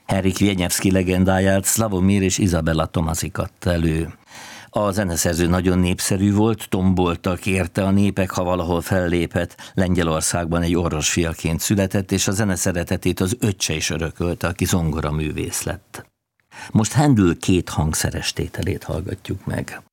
Henryk Wieniawski legendáját Sławomir és Izabela Tomasik adta elő. A zeneszerző nagyon népszerű volt, tombolta, kérte a népek, ha valahol fellépett. Lengyelországban egy orvosfiaként született, és a zene szeretetét az öccse is örökölte, aki zongoraművész lett. Most Händel két hangszeres tételét hallgatjuk meg.